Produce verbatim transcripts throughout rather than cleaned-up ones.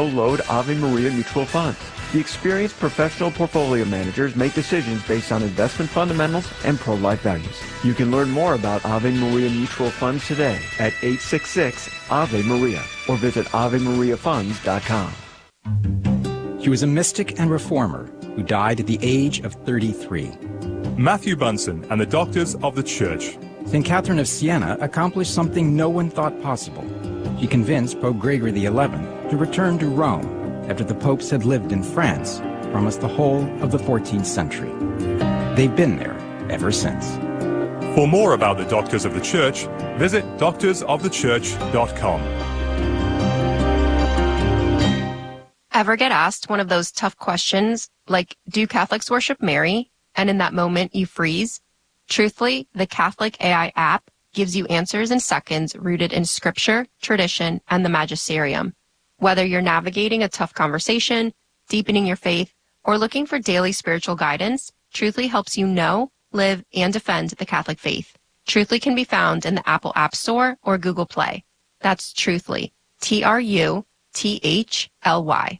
no-load Ave Maria mutual fund. The experienced professional portfolio managers make decisions based on investment fundamentals and pro-life values. You can learn more about Ave Maria mutual funds today at eight six six Ave Maria or visit ave maria funds dot com. He was a mystic and reformer who died at the age of thirty-three. Matthew Bunson and the Doctors of the Church. Saint Catherine of Siena accomplished something no one thought possible. She convinced Pope Gregory the eleventh to return to Rome after the popes had lived in France for almost the whole of the fourteenth century. They've been there ever since. For more about the Doctors of the Church, visit doctors of the church dot com. Ever get asked one of those tough questions like, do Catholics worship Mary? And in that moment you freeze? Truthfully, the Catholic A I app gives you answers in seconds rooted in scripture, tradition, and the magisterium. Whether you're navigating a tough conversation, deepening your faith, or looking for daily spiritual guidance, Truthfully helps you know, live, and defend the Catholic faith. Truthfully can be found in the Apple App Store or Google Play. That's Truthfully, T R U T H L Y.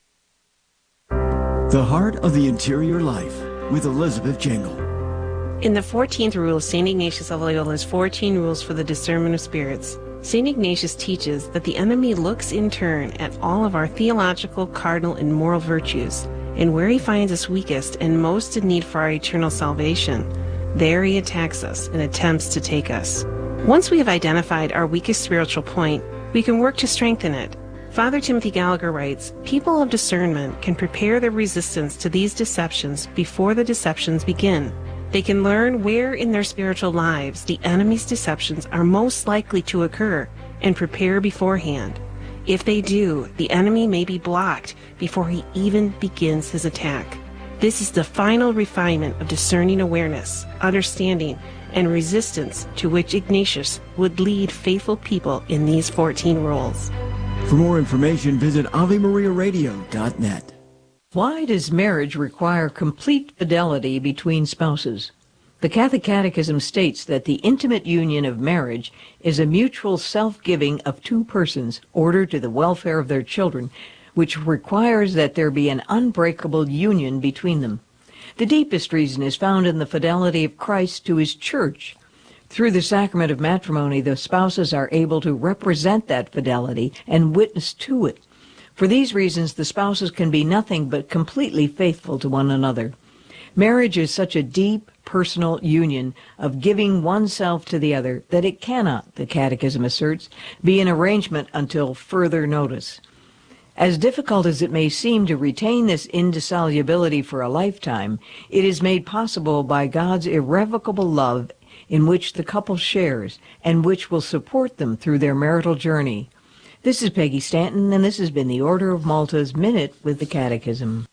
The Heart of the Interior Life with Elizabeth Jingle. In the fourteenth rule of Saint Ignatius of Loyola's fourteen Rules for the Discernment of Spirits, Saint Ignatius teaches that the enemy looks in turn at all of our theological, cardinal, and moral virtues, and where he finds us weakest and most in need for our eternal salvation, there he attacks us and attempts to take us. Once we have identified our weakest spiritual point, we can work to strengthen it. Father Timothy Gallagher writes, people of discernment can prepare their resistance to these deceptions before the deceptions begin. They can learn where in their spiritual lives the enemy's deceptions are most likely to occur and prepare beforehand. If they do, the enemy may be blocked before he even begins his attack. This is the final refinement of discerning awareness, understanding, and resistance to which Ignatius would lead faithful people in these fourteen rules. For more information, visit ave maria radio dot net. Why does marriage require complete fidelity between spouses? The Catholic Catechism states that the intimate union of marriage is a mutual self-giving of two persons ordered to the welfare of their children, which requires that there be an unbreakable union between them. The deepest reason is found in the fidelity of Christ to his church. Through the sacrament of matrimony, the spouses are able to represent that fidelity and witness to it. For these reasons, the spouses can be nothing but completely faithful to one another. Marriage is such a deep, personal union of giving oneself to the other that it cannot, the Catechism asserts, be an arrangement until further notice. As difficult as it may seem to retain this indissolubility for a lifetime, it is made possible by God's irrevocable love in which the couple shares and which will support them through their marital journey. This is Peggy Stanton, and this has been the Order of Malta's Minute with the Catechism.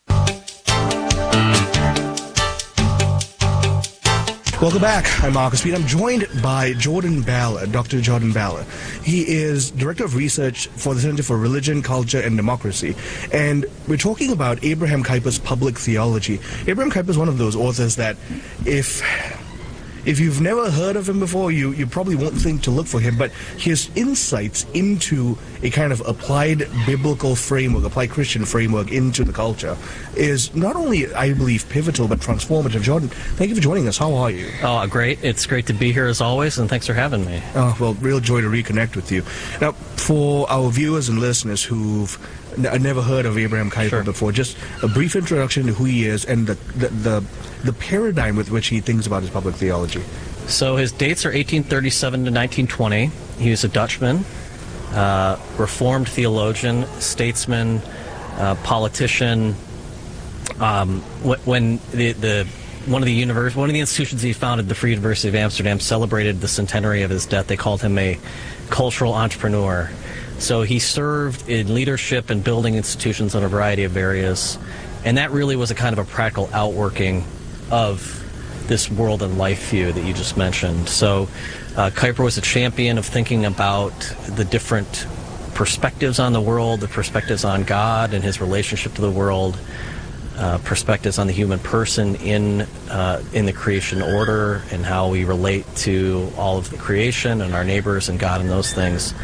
Welcome back. I'm Marcus Speed. I'm joined by Jordan Ballard, Doctor Jordan Ballard. He is Director of Research for the Center for Religion, Culture, and Democracy. And we're talking about Abraham Kuyper's public theology. Abraham Kuyper is one of those authors that if... If you've never heard of him before, you, you probably won't think to look for him, but his insights into a kind of applied biblical framework, applied Christian framework into the culture is not only, I believe, pivotal, but transformative. Jordan, thank you for joining us. How are you? Oh, great. It's great to be here as always, and thanks for having me. Oh, well, real joy to reconnect with you. Now, for our viewers and listeners who've n- never heard of Abraham Kuyper sure. before, just a brief introduction to who he is and the, the, the the paradigm with which he thinks about his public theology. So his dates are eighteen thirty-seven to nineteen twenty. He was a Dutchman, uh, Reformed theologian, statesman, uh, politician. Um, when the, the one of the univers- one of the institutions he founded, the Free University of Amsterdam, celebrated the centenary of his death, they called him a cultural entrepreneur. So he served in leadership and building institutions on a variety of areas, and that really was a kind of a practical outworking of this world and life view that you just mentioned. So uh, Kuyper was a champion of thinking about the different perspectives on the world, the perspectives on God and his relationship to the world, uh, perspectives on the human person in uh, in the creation order and how we relate to all of the creation and our neighbors and God and those things.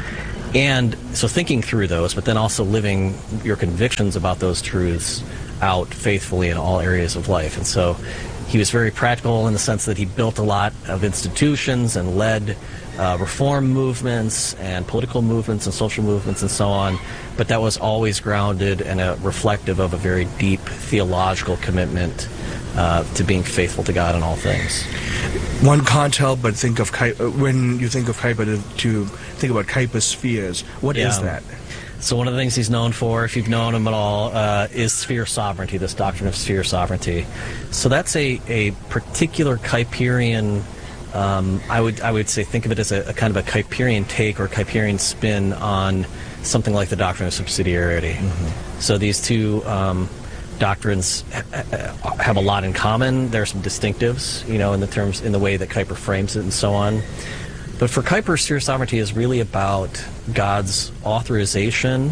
and so thinking through those, but then also living your convictions about those truths out faithfully in all areas of life. And so he was very practical in the sense that he built a lot of institutions and led uh, reform movements and political movements and social movements and so on, but that was always grounded and a reflective of a very deep theological commitment uh, to being faithful to God in all things. One can't help but think of Kuiper, when you think of Kuiper, to, to think about Kuiper's spheres. What yeah. is that? So one of the things he's known for, if you've known him at all, uh, is sphere sovereignty, this doctrine of sphere sovereignty. So that's a, a particular Kuiperian, um, I would I would say think of it as a, a kind of a Kuiperian take or Kuiperian spin on something like the doctrine of subsidiarity. Mm-hmm. So these two um, doctrines ha- have a lot in common. There are some distinctives, you know, in the terms, in the way that Kuiper frames it and so on. But for Kuiper, sphere sovereignty is really about God's authorization,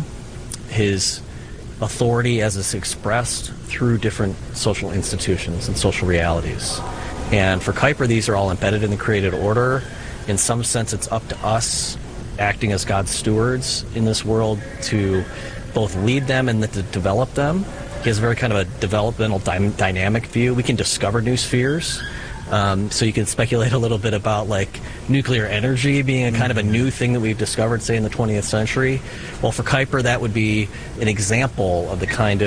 his authority as it's expressed through different social institutions and social realities. And for Kuiper, these are all embedded in the created order. In some sense, it's up to us, acting as God's stewards in this world, to both lead them and to develop them. He has a very kind of a developmental dy- dynamic view. We can discover new spheres. Um, so you can speculate a little bit about like nuclear energy being a kind of a new thing that we've discovered, say, in the twentieth century. Well, for Kuiper, that would be an example of the kind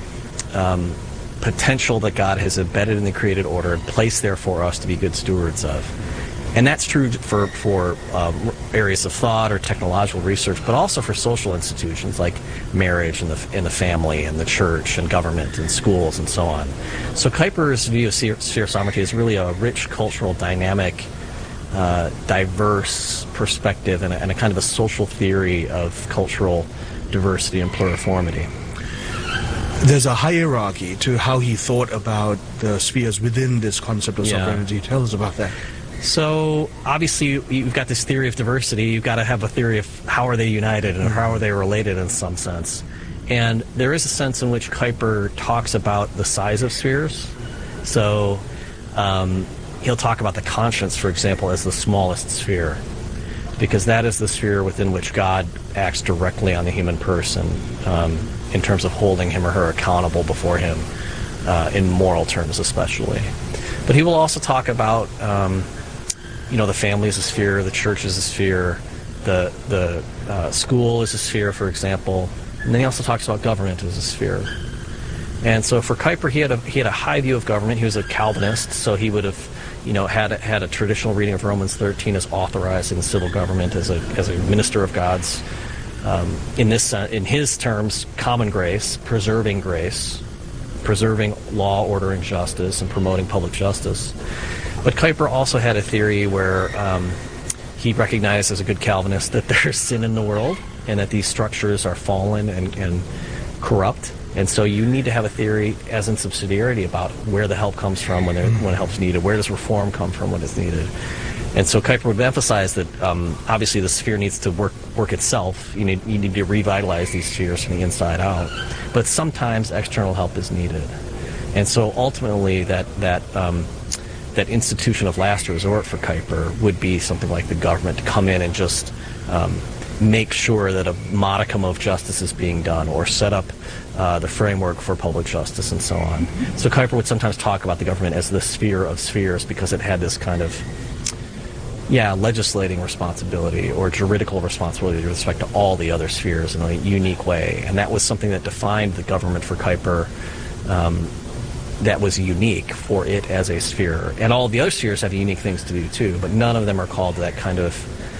of um, potential that God has embedded in the created order and placed there for us to be good stewards of. And that's true for, for um, areas of thought or technological research, but also for social institutions like marriage and the, and the family and the church and government and schools and so on. So Kuiper's view of sphere sovereignty is really a rich, cultural, dynamic, uh, diverse perspective and a, and a kind of a social theory of cultural diversity and pluriformity. There's a hierarchy to how he thought about the spheres within this concept of Yeah. sovereignty. Tell us about that. So obviously you've got this theory of diversity. You've got to have a theory of how are they united and how are they related in some sense. And there is a sense in which Kuiper talks about the size of spheres. So um, he'll talk about the conscience, for example, as the smallest sphere, because that is the sphere within which God acts directly on the human person um, in terms of holding him or her accountable before him, uh, in moral terms especially. But he will also talk about um, you know, the family is a sphere, the church is a sphere, the the uh, school is a sphere, for example, and then he also talks about government as a sphere. And so for Kuiper, he had a he had a high view of government. He was a Calvinist, so he would have, you know, had a, had a traditional reading of Romans thirteen as authorizing the civil government as a as a minister of God's, um, in this in his terms, common grace, preserving grace, preserving law, order, and justice, and promoting public justice. But Kuiper also had a theory where um, he recognized as a good Calvinist that there's sin in the world and that these structures are fallen and, and corrupt. And so you need to have a theory, as in subsidiarity, about where the help comes from when, there, when help's needed. Where does reform come from when it's needed? And so Kuiper would emphasize that um, obviously the sphere needs to work work itself. You need, you need to revitalize these spheres from the inside out. But sometimes external help is needed. And so ultimately that that um, that institution of last resort for Kuiper would be something like the government to come in and just um, make sure that a modicum of justice is being done, or set up uh, the framework for public justice and so on. So Kuiper would sometimes talk about the government as the sphere of spheres because it had this kind of, yeah, legislating responsibility or juridical responsibility with respect to all the other spheres in a unique way. And that was something that defined the government for Kuiper, um, that was unique for it as a sphere. And all the other spheres have unique things to do too, but none of them are called to that kind of,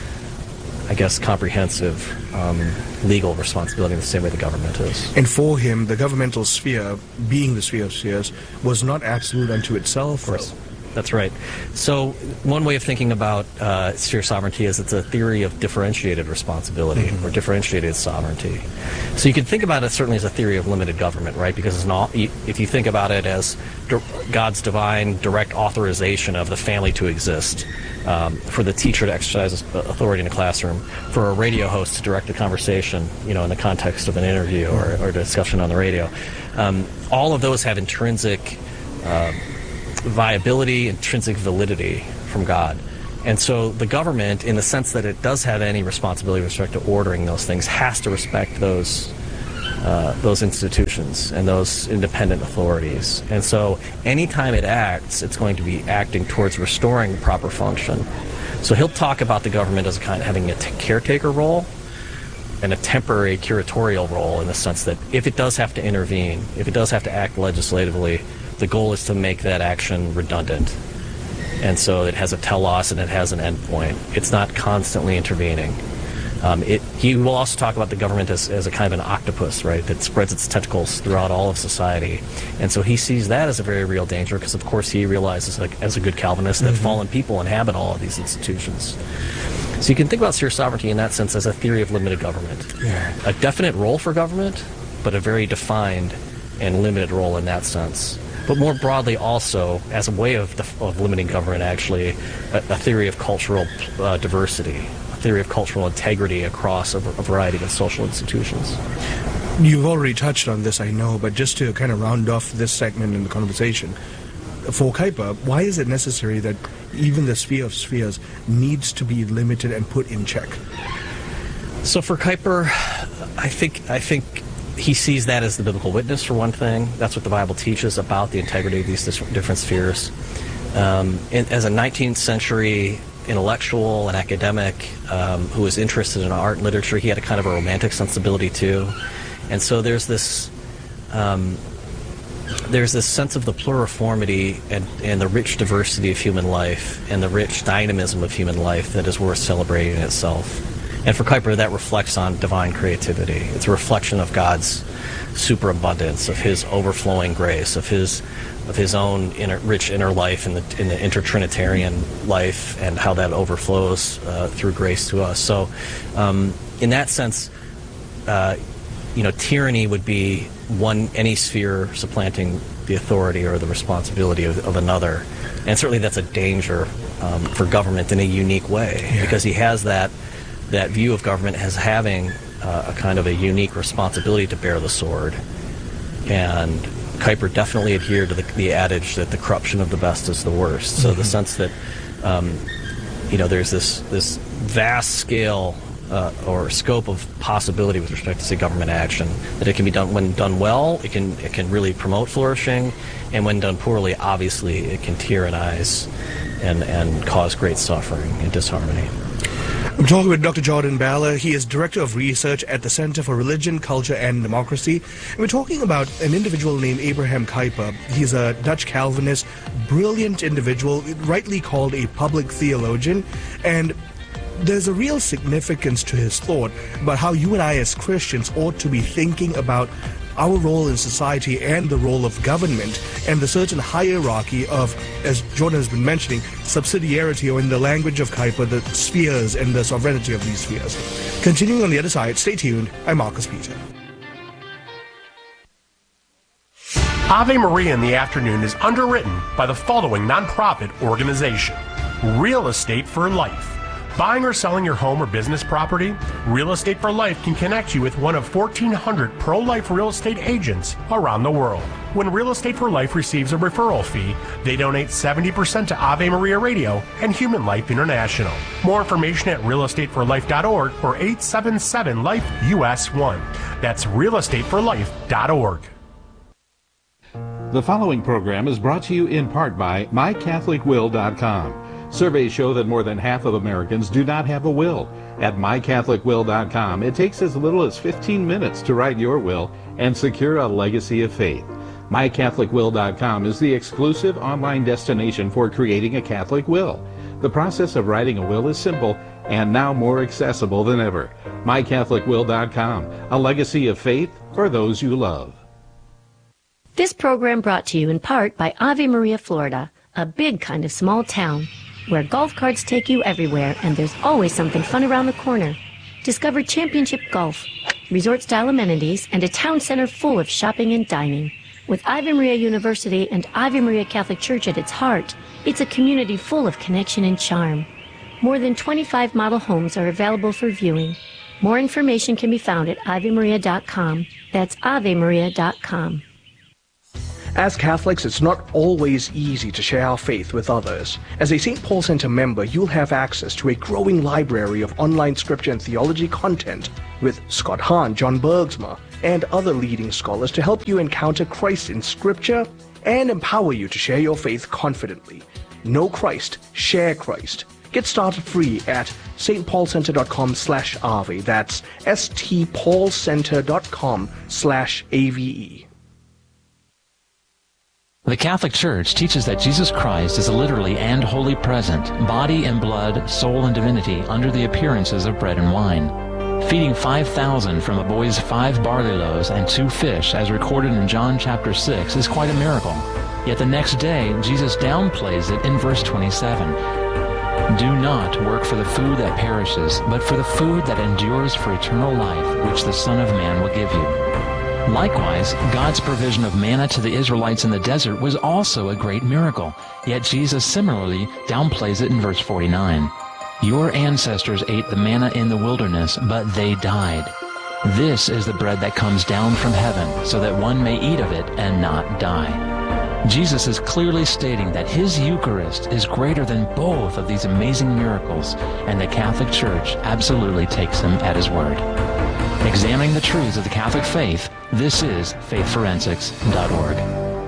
I guess, comprehensive um, legal responsibility in the same way the government is. And for him, the governmental sphere, being the sphere of spheres, was not absolute unto itself. Of course. That's right. So one way of thinking about uh, sphere sovereignty is it's a theory of differentiated responsibility, mm-hmm. or differentiated sovereignty. So you can think about it certainly as a theory of limited government, right? Because it's not, if you think about it as God's divine direct authorization of the family to exist, um, for the teacher to exercise authority in a classroom, for a radio host to direct a conversation, you know, in the context of an interview or, or discussion on the radio, um, all of those have intrinsic Uh, viability, intrinsic validity from God. And so the government, in the sense that it does have any responsibility with respect to ordering those things, has to respect those uh, those institutions and those independent authorities. And so anytime it acts, it's going to be acting towards restoring proper function. So he'll talk about the government as kind of having a t- caretaker role and a temporary curatorial role, in the sense that if it does have to intervene, if it does have to act legislatively, the goal is to make that action redundant. And so it has a telos and it has an endpoint. It's not constantly intervening. Um, it, he will also talk about the government as, as a kind of an octopus, right, that spreads its tentacles throughout all of society. And so he sees that as a very real danger, because, of course, he realizes, like, as a good Calvinist, that mm-hmm. fallen people inhabit all of these institutions. So you can think about sphere sovereignty in that sense as a theory of limited government. Yeah. A definite role for government, but a very defined and limited role in that sense. But more broadly also, as a way of, of limiting government, actually, a, a theory of cultural uh, diversity, a theory of cultural integrity across a, a variety of social institutions. You've already touched on this, I know, but just to kind of round off this segment in the conversation, for Kuyper, why is it necessary that even the sphere of spheres needs to be limited and put in check? So for Kuyper, I think I think he sees that as the biblical witness, for one thing. That's what the Bible teaches about the integrity of these different spheres. Um, and as a nineteenth century intellectual and academic um, who was interested in art and literature, he had a kind of a romantic sensibility too. And so there's this um, there's this sense of the pluriformity and, and the rich diversity of human life and the rich dynamism of human life that is worth celebrating in itself. And for Kuyper, that reflects on divine creativity. It's a reflection of God's superabundance, of his overflowing grace, of his of his own inner, rich inner life in the in the intertrinitarian life, and how that overflows uh, through grace to us. So, um, in that sense, uh, you know, tyranny would be one any sphere supplanting the authority or the responsibility of, of another, and certainly that's a danger um, for government in a unique way, yeah. because he has that. that view of government as having uh, a kind of a unique responsibility to bear the sword. And Kuyper definitely adhered to the, the adage that the corruption of the best is the worst. So mm-hmm. the sense that, um, you know, there's this, this vast scale uh, or scope of possibility with respect to, say, government action, that it can be done, when done well, it can, it can really promote flourishing, and when done poorly, obviously, it can tyrannize and, and cause great suffering and disharmony. I'm talking with Doctor Jordan Balla. He is Director of Research at the Center for Religion, Culture and Democracy. And we're talking about an individual named Abraham Kuyper. He's a Dutch Calvinist, brilliant individual, rightly called a public theologian. And there's a real significance to his thought about how you and I as Christians ought to be thinking about our role in society and the role of government and the certain hierarchy of, as Jordan has been mentioning, subsidiarity, or in the language of Kuyper, the spheres and the sovereignty of these spheres. Continuing on the other side, stay tuned. I'm Marcus Peter. Ave Maria in the Afternoon is underwritten by the following nonprofit organization: Real Estate for Life. Buying or selling your home or business property? Real Estate for Life can connect you with one of fourteen hundred pro-life real estate agents around the world. When Real Estate for Life receives a referral fee, they donate seventy percent to Ave Maria Radio and Human Life International. More information at real estate for life dot org or eight seven seven life U S one. That's real estate for life dot org. The following program is brought to you in part by my catholic will dot com. Surveys show that more than half of Americans do not have a will. At my catholic will dot com, it takes as little as fifteen minutes to write your will and secure a legacy of faith. my catholic will dot com is the exclusive online destination for creating a Catholic will. The process of writing a will is simple and now more accessible than ever. my catholic will dot com, a legacy of faith for those you love. This program brought to you in part by Ave Maria, Florida, a big kind of small town where golf carts take you everywhere and there's always something fun around the corner. Discover championship golf, resort-style amenities, and a town center full of shopping and dining. With Ave Maria University and Ave Maria Catholic Church at its heart, it's a community full of connection and charm. More than twenty-five model homes are available for viewing. More information can be found at ave maria dot com. That's ave maria dot com. As Catholics, it's not always easy to share our faith with others. As a Saint Paul Center member, you'll have access to a growing library of online scripture and theology content with Scott Hahn, John Bergsma, and other leading scholars to help you encounter Christ in scripture and empower you to share your faith confidently. Know Christ, share Christ. Get started free at stpaulcenter.com slash Ave. That's stpaulcenter.com slash A-V-E. The Catholic Church teaches that Jesus Christ is literally and wholly present, body and blood, soul and divinity, under the appearances of bread and wine. Feeding five thousand from a boy's five barley loaves and two fish, as recorded in John chapter six, is quite a miracle. Yet the next day, Jesus downplays it in verse twenty-seven. Do not work for the food that perishes, but for the food that endures for eternal life, which the Son of Man will give you. Likewise, God's provision of manna to the Israelites in the desert was also a great miracle, yet Jesus similarly downplays it in verse forty-nine. Your ancestors ate the manna in the wilderness, but they died. This is the bread that comes down from heaven, so that one may eat of it and not die. Jesus is clearly stating that his Eucharist is greater than both of these amazing miracles, and the Catholic Church absolutely takes him at his word. Examining the truths of the Catholic faith, this is faith forensics dot org.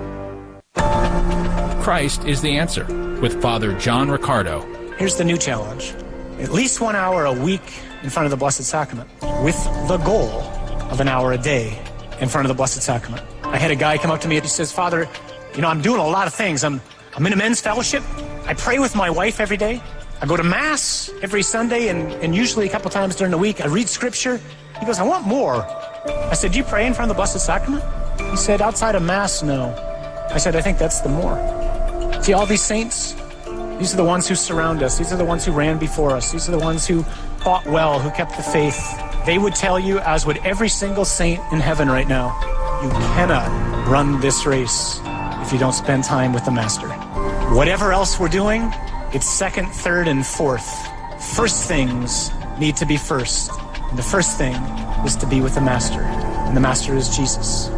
Christ is the answer, with Father John Riccardo. Here's the new challenge. At least one hour a week in front of the Blessed Sacrament, with the goal of an hour a day in front of the Blessed Sacrament. I had a guy come up to me and he says, Father, you know, I'm doing a lot of things. I'm, I'm in a men's fellowship. I pray with my wife every day. I go to Mass every Sunday and, and usually a couple times during the week. I read Scripture. He goes, I want more. I said, do you pray in front of the Blessed Sacrament? He said, outside of Mass, no. I said, I think that's the more. See, all these saints, these are the ones who surround us. These are the ones who ran before us. These are the ones who fought well, who kept the faith. They would tell you, as would every single saint in heaven right now, you cannot run this race if you don't spend time with the Master. Whatever else we're doing, it's second, third, and fourth. First things need to be first. And the first thing is to be with the Master. And the Master is Jesus.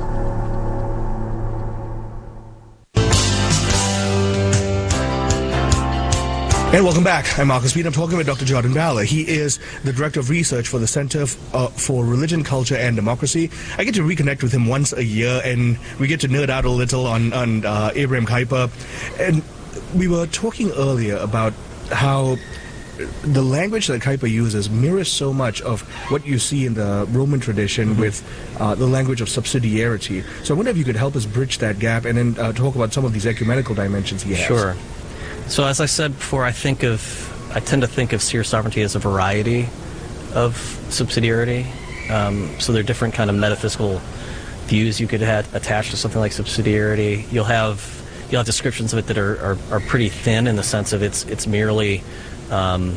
And welcome back. I'm Marcus Bean. I'm talking with Doctor Jordan Ballard. He is the Director of Research for the Center f- uh, for Religion, Culture, and Democracy. I get to reconnect with him once a year, and we get to nerd out a little on, on uh, Abraham Kuyper. And we were talking earlier about how the language that Kuyper uses mirrors so much of what you see in the Roman tradition mm-hmm. with uh, the language of subsidiarity. So I wonder if you could help us bridge that gap and then uh, talk about some of these ecumenical dimensions he has. Sure. So as I said before, I think of, I tend to think of seer sovereignty as a variety of subsidiarity. Um, so there are different kind of metaphysical views you could have attached to something like subsidiarity. You'll have you'll have descriptions of it that are, are, are pretty thin in the sense of it's it's merely um,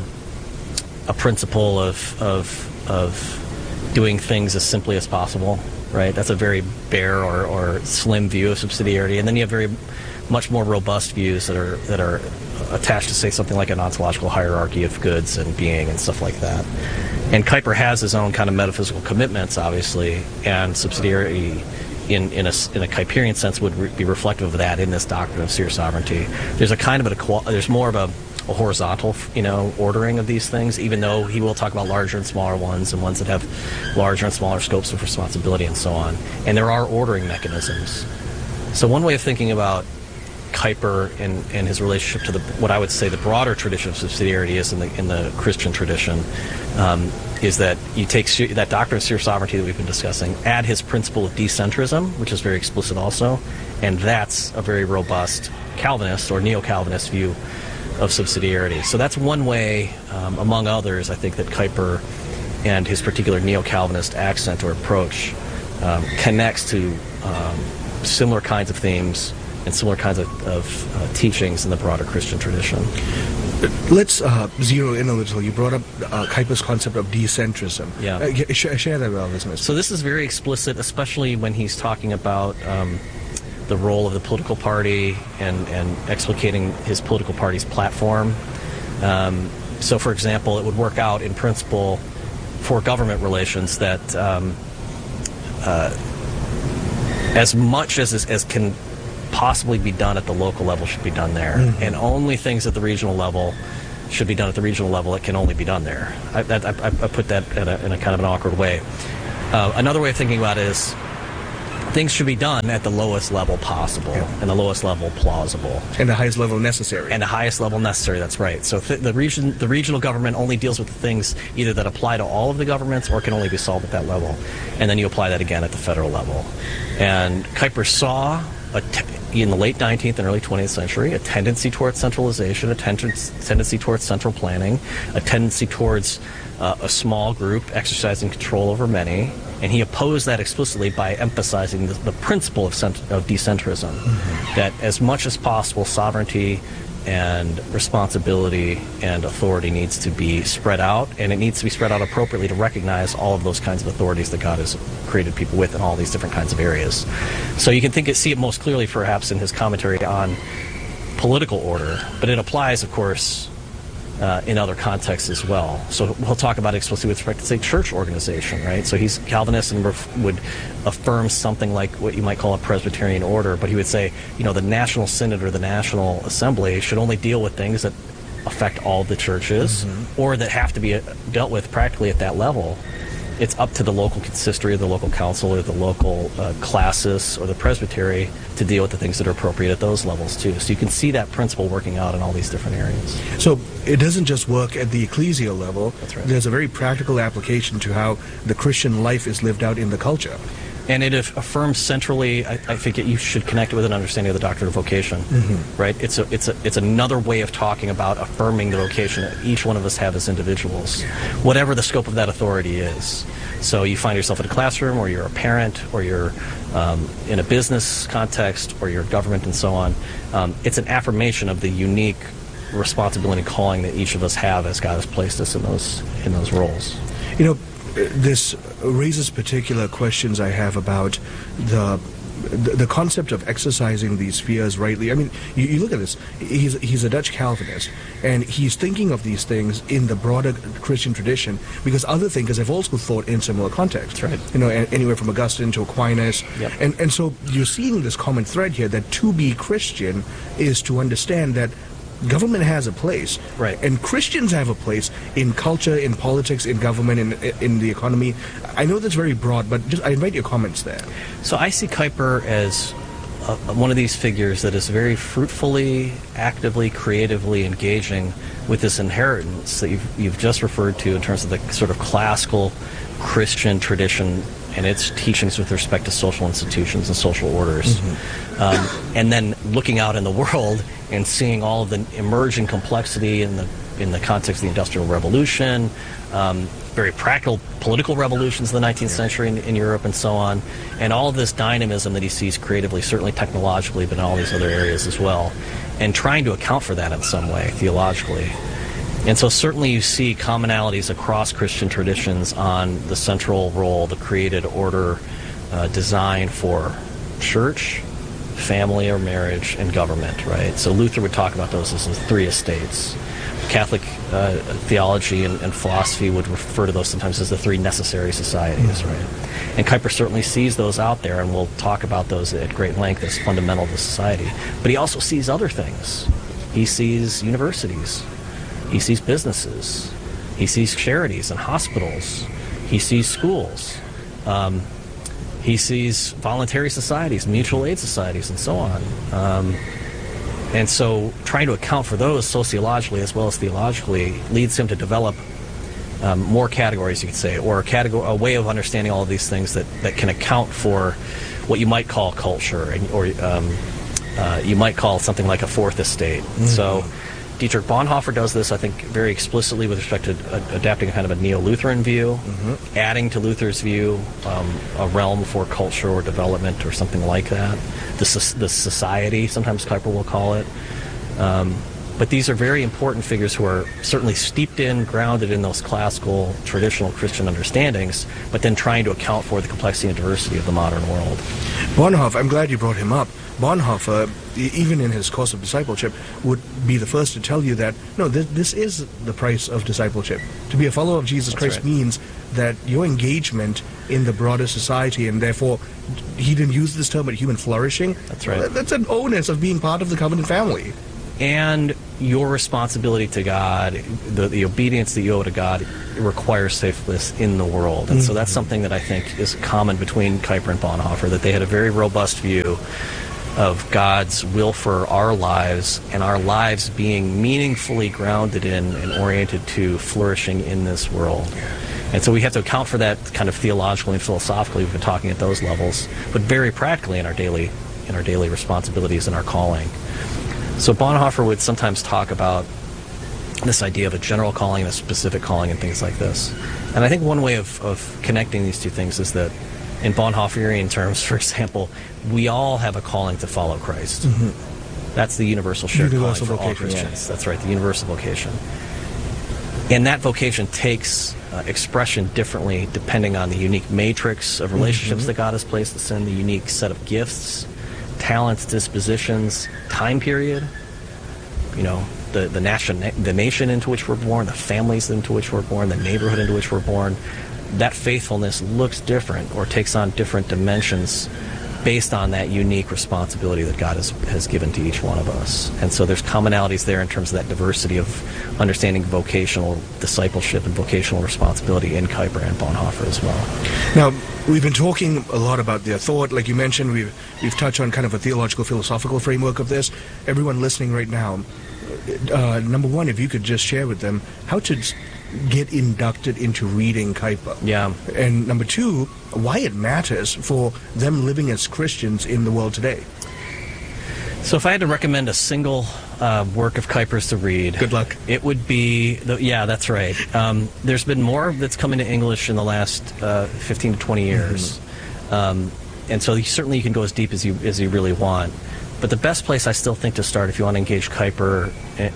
a principle of of of doing things as simply as possible. Right? That's a very bare or, or slim view of subsidiarity, and then you have very much more robust views that are that are attached to, say, something like an ontological hierarchy of goods and being and stuff like that. And Kuyper has his own kind of metaphysical commitments, obviously, and subsidiarity in in a, in a Kuyperian sense would re- be reflective of that in this doctrine of seer sovereignty. There's a kind of an equal, there's more of a, a horizontal, you know, ordering of these things, even though he will talk about larger and smaller ones and ones that have larger and smaller scopes of responsibility and so on. And there are ordering mechanisms. So one way of thinking about Kuyper and, and his relationship to the what I would say the broader tradition of subsidiarity is in the in the Christian tradition um, is that you take that doctrine of seer sovereignty that we've been discussing, add his principle of decentrism, which is very explicit also, and that's a very robust Calvinist or neo-Calvinist view of subsidiarity. So that's one way, um, among others, I think that Kuyper and his particular neo-Calvinist accent or approach um, connects to um, similar kinds of themes and similar kinds of, of uh, teachings in the broader Christian tradition. Let's uh, zero in a little. You brought up uh, Kuyper's concept of decentrism. Yeah. Uh, sh- share that with our listeners. So this is very explicit, especially when he's talking about um, the role of the political party and, and explicating his political party's platform. Um, so, for example, it would work out in principle for government relations that um, uh, as much as as can possibly be done at the local level should be done there. Mm-hmm. And only things at the regional level should be done at the regional level that can only be done there. I, I, I put that in a, in a kind of an awkward way. Uh, another way of thinking about it is things should be done at the lowest level possible, yeah. and the lowest level plausible, and the highest level necessary, and the highest level necessary. That's right. So th- the region, the regional government only deals with the things either that apply to all of the governments or can only be solved at that level, and then you apply that again at the federal level. And Kuyper saw a t- in the late nineteenth and early twentieth century a tendency towards centralization, a ten- tendency towards central planning, a tendency towards uh, a small group exercising control over many. And he opposed that explicitly by emphasizing the, the principle of, cent- of decentrism, mm-hmm. that as much as possible sovereignty and responsibility and authority needs to be spread out, and it needs to be spread out appropriately to recognize all of those kinds of authorities that God has created people with in all these different kinds of areas. So you can think it, see it most clearly perhaps in his commentary on political order, but it applies, of course, Uh, in other contexts as well. So we'll talk about it explicitly with respect to, say, church organization, right? So he's Calvinist and ref- would affirm something like what you might call a Presbyterian order, but he would say, you know, the National Synod or the National Assembly should only deal with things that affect all the churches, mm-hmm. or that have to be uh, dealt with practically at that level. It's up to the local consistory or the local council or the local uh, classis or the presbytery to deal with the things that are appropriate at those levels too. So you can see that principle working out in all these different areas. So it doesn't just work at the ecclesial level. That's right. There's a very practical application to how the Christian life is lived out in the culture. And it affirms centrally, I, I think it, you should connect it with an understanding of the doctrine of vocation, mm-hmm. right? It's a, it's a, it's another way of talking about affirming the vocation that each one of us have as individuals, whatever the scope of that authority is. So you find yourself in a classroom, or you're a parent, or you're um, in a business context, or you're government and so on. Um, it's an affirmation of the unique responsibility and calling that each of us have as God has placed us in those in those roles. You know, this raises particular questions I have about the the, the concept of exercising these spheres rightly. I mean, you, you look at this. He's he's a Dutch Calvinist, and he's thinking of these things in the broader Christian tradition, because other thinkers have also thought in similar contexts. Right. You know, anywhere from Augustine to Aquinas. Yep. And and so you're seeing this common thread here that to be Christian is to understand that government has a place, right? And Christians have a place in culture, in politics, in government, in in the economy. I know that's very broad, but just I invite your comments there. So I see Kuyper as uh, one of these figures that is very fruitfully, actively, creatively engaging with this inheritance that you've you've just referred to in terms of the sort of classical Christian tradition and its teachings with respect to social institutions and social orders, mm-hmm. um, and then looking out in the world and seeing all of the emerging complexity in the in the context of the Industrial Revolution, um, very practical political revolutions in the nineteenth century in, in Europe and so on, and all of this dynamism that he sees creatively, certainly technologically, but in all these other areas as well, and trying to account for that in some way, theologically. And so certainly you see commonalities across Christian traditions on the central role, the created order uh, designed for church, family or marriage, and government, right? So Luther would talk about those as the three estates. Catholic uh, theology and, and philosophy would refer to those sometimes as the three necessary societies, mm-hmm. right? And Kuyper certainly sees those out there, and we'll talk about those at great length as fundamental to society. But he also sees other things. He sees universities. He sees businesses. He sees charities and hospitals. He sees schools. Um, he sees voluntary societies, mutual aid societies, and so on. Um, and so trying to account for those sociologically as well as theologically leads him to develop um, more categories, you could say, or a, category, a way of understanding all of these things that, that can account for what you might call culture, and, or um, uh, you might call something like a fourth estate. Mm-hmm. So Dietrich Bonhoeffer does this, I think, very explicitly with respect to uh, adapting a kind of a neo-Lutheran view, mm-hmm. adding to Luther's view um, a realm for culture or development or something like that. The, the society, sometimes Kuyper will call it. Um, but these are very important figures who are certainly steeped in, grounded in those classical, traditional Christian understandings, but then trying to account for the complexity and diversity of the modern world. Bonhoeffer, I'm glad you brought him up. Bonhoeffer, even in his course of discipleship, would be the first to tell you that, no, this, this is the price of discipleship. To be a follower of Jesus That's Christ right. means that your engagement in the broader society, and therefore he didn't use this term, but human flourishing. That's right. That's an onus of being part of the covenant family. And your responsibility to God, the, the obedience that you owe to God, requires faithfulness in the world. And mm-hmm. so that's something that I think is common between Kuyper and Bonhoeffer, that they had a very robust view of God's will for our lives, and our lives being meaningfully grounded in and oriented to flourishing in this world. And so we have to account for that kind of theologically and philosophically. We've been talking at those levels, but very practically in our daily in our daily responsibilities and our calling. So Bonhoeffer would sometimes talk about this idea of a general calling and a specific calling and things like this. And I think one way of, of connecting these two things is that in Bonhoefferian terms, for example, we all have a calling to follow Christ. Mm-hmm. That's the universal shared universal calling for vocation, all Christians. Yeah. That's right, the universal vocation. And that vocation takes uh, expression differently depending on the unique matrix of relationships mm-hmm. that God has placed us in, the unique set of gifts, talents, dispositions, time period, you know, the, the, nation, the nation into which we're born, the families into which we're born, the neighborhood into which we're born. That faithfulness looks different or takes on different dimensions based on that unique responsibility that God has, has given to each one of us. And so there's commonalities there in terms of that diversity of understanding vocational discipleship and vocational responsibility in Kuyper and Bonhoeffer as well. Now, we've been talking a lot about their thought. Like you mentioned, we've, we've touched on kind of a theological, philosophical framework of this. Everyone listening right now, uh, number one, if you could just share with them how to get inducted into reading Kuyper. Yeah. And number two, why it matters for them living as Christians in the world today. So if I had to recommend a single uh, work of Kuyper's to read, good luck. It would be, the, yeah, that's right. Um, there's been more that's come into English in the last uh, fifteen to twenty years. Mm-hmm. Um, and so you, certainly you can go as deep as you, as you really want. But the best place I still think to start if you want to engage Kuyper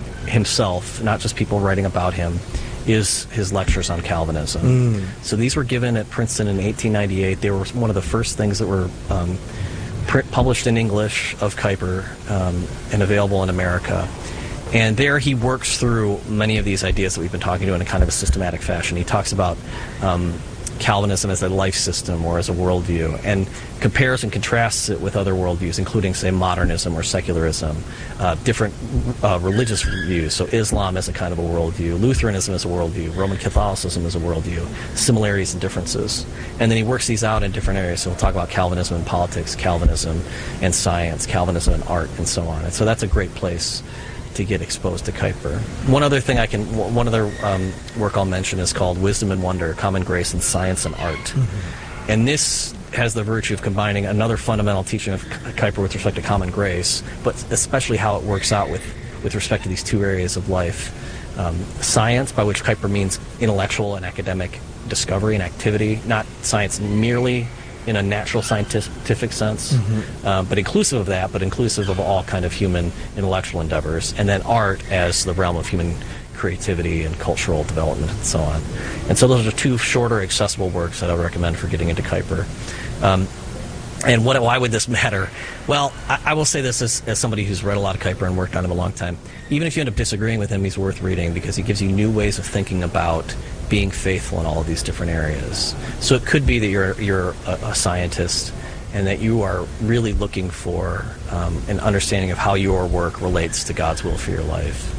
himself, not just people writing about him, is his lectures on Calvinism. Mm. So these were given at Princeton in eighteen ninety-eight. They were one of the first things that were um, print, published in English of Kuyper um, and available in America. And there he works through many of these ideas that we've been talking to in a kind of a systematic fashion. He talks about um, Calvinism as a life system or as a worldview, and compares and contrasts it with other worldviews, including, say, modernism or secularism, uh, different uh, religious views. So Islam as a kind of a worldview, Lutheranism as a worldview, Roman Catholicism as a worldview, similarities and differences. And then he works these out in different areas. So he'll talk about Calvinism and politics, Calvinism and science, Calvinism and art, and so on. And so that's a great place to get exposed to Kuyper. One other thing I can, one other um, work I'll mention is called Wisdom and Wonder, Common Grace in Science and Art. Mm-hmm. And this has the virtue of combining another fundamental teaching of Kuyper with respect to common grace, but especially how it works out with, with respect to these two areas of life. Um, science, by which Kuyper means intellectual and academic discovery and activity, not science merely in a natural scientific sense, mm-hmm. uh, but inclusive of that, but inclusive of all kind of human intellectual endeavors. And then art as the realm of human creativity and cultural development and so on. And so those are two shorter, accessible works that I would recommend for getting into Kuyper. Um, and what, why would this matter? Well, I, I will say this as, as somebody who's read a lot of Kuyper and worked on him a long time. Even if you end up disagreeing with him, he's worth reading because he gives you new ways of thinking about being faithful in all of these different areas. So it could be that you're you're a, a scientist and that you are really looking for um, an understanding of how your work relates to God's will for your life.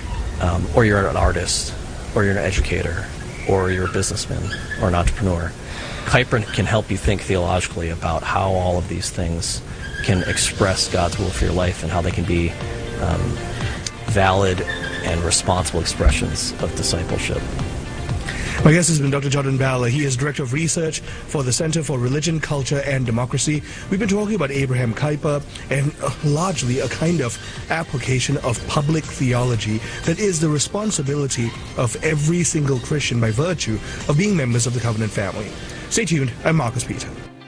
Um, or you're an artist, or you're an educator, or you're a businessman, or an entrepreneur. Kuyper can help you think theologically about how all of these things can express God's will for your life and how they can be um, valid and responsible expressions of discipleship. My guest has been Doctor Jordan Bell. He is Director of Research for the Center for Religion, Culture and Democracy. We've been talking about Abraham Kuyper and uh, largely a kind of application of public theology that is the responsibility of every single Christian by virtue of being members of the Covenant family. Stay tuned. I'm Marcus Peter.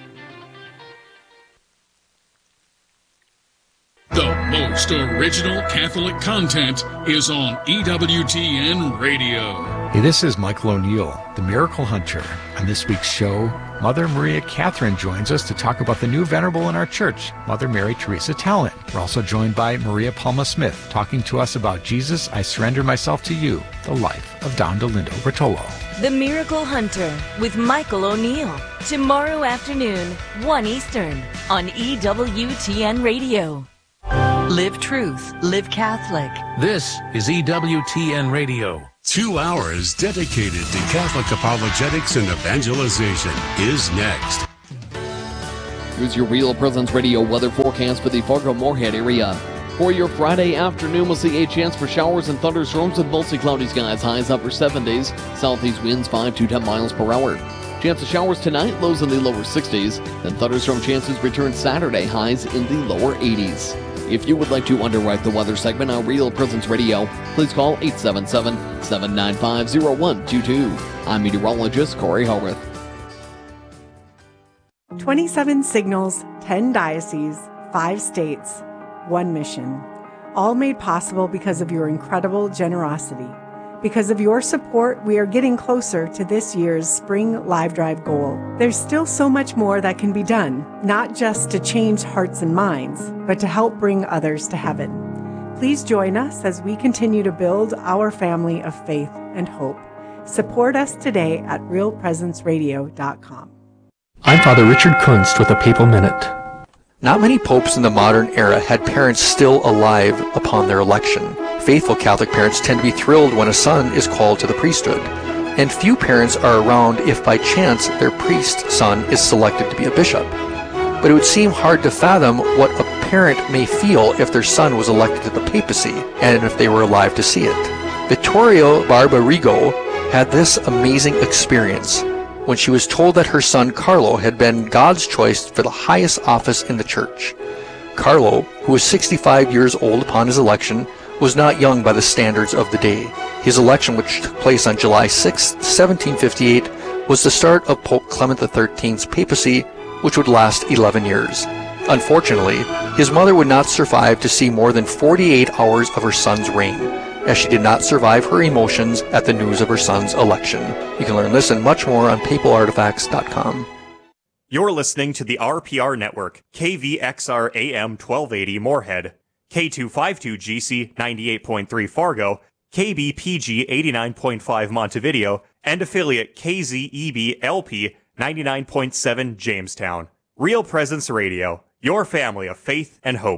The most original Catholic content is on E W T N Radio. Hey, this is Michael O'Neill, the Miracle Hunter. On this week's show, Mother Maria Catherine joins us to talk about the new venerable in our church, Mother Mary Teresa Talent. We're also joined by Maria Palma Smith, talking to us about Jesus, I Surrender Myself to You, the life of Don Dolindo Bertolo. The Miracle Hunter with Michael O'Neill. Tomorrow afternoon, one Eastern, on E W T N Radio. Live Truth, Live Catholic. This is E W T N Radio. Two hours dedicated to Catholic apologetics and evangelization is next. Here's your Real Presence Radio weather forecast for the Fargo-Moorhead area. For your Friday afternoon, we'll see a chance for showers and thunderstorms with mostly cloudy skies, highs upper seventies, southeast winds five to ten miles per hour. Chance of showers tonight, lows in the lower sixties, then thunderstorm chances return Saturday, highs in the lower eighties. If you would like to underwrite the weather segment on Real Presence Radio, please call eight seven seven, seven nine five, zero one two two. I'm meteorologist Corey Howarth. twenty-seven signals, ten dioceses, five states, one mission. All made possible because of your incredible generosity. Because of your support, we are getting closer to this year's Spring Live Drive goal. There's still so much more that can be done, not just to change hearts and minds, but to help bring others to heaven. Please join us as we continue to build our family of faith and hope. Support us today at real presence radio dot com. I'm Father Richard Kunst with a Papal Minute. Not many popes in the modern era had parents still alive upon their election. Faithful Catholic parents tend to be thrilled when a son is called to the priesthood. And few parents are around if by chance their priest son is selected to be a bishop. But it would seem hard to fathom what a parent may feel if their son was elected to the papacy and if they were alive to see it. Vittorio Barbarigo had this amazing experience when she was told that her son Carlo had been God's choice for the highest office in the church. Carlo, who was sixty-five years old upon his election, was not young by the standards of the day. His election, which took place on July sixth, seventeen fifty-eight, was the start of Pope Clement the thirteenth's papacy, which would last eleven years. Unfortunately, his mother would not survive to see more than forty-eight hours of her son's reign, as she did not survive her emotions at the news of her son's election. You can learn this and much more on papal artifacts dot com. You're listening to the R P R Network, K V X R A M twelve eighty Moorhead, K two fifty-two G C ninety-eight point three Fargo, K B P G eighty-nine point five Montevideo, and affiliate K Z E B L P ninety-nine point seven Jamestown. Real Presence Radio, your family of faith and hope.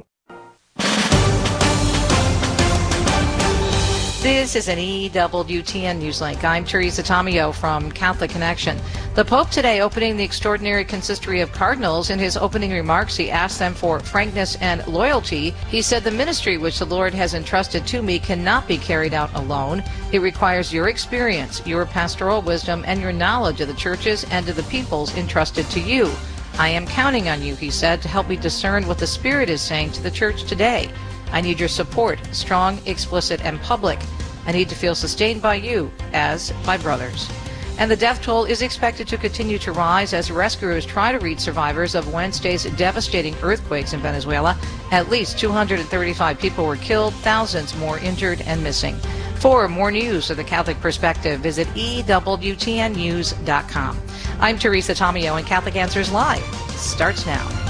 This is an E W T N Newslink. I'm Teresa Tomeo from Catholic Connection. The Pope today opening the Extraordinary Consistory of Cardinals. In his opening remarks, he asked them for frankness and loyalty. He said, the ministry which the Lord has entrusted to me cannot be carried out alone. It requires your experience, your pastoral wisdom, and your knowledge of the churches and of the peoples entrusted to you. I am counting on you, he said, to help me discern what the Spirit is saying to the church today. I need your support, strong, explicit, and public. I need to feel sustained by you as my brothers. And the death toll is expected to continue to rise as rescuers try to reach survivors of Wednesday's devastating earthquakes in Venezuela. At least two hundred thirty-five people were killed, thousands more injured and missing. For more news of the Catholic Perspective, visit E W T N news dot com. I'm Teresa Tomeo, and Catholic Answers Live starts now.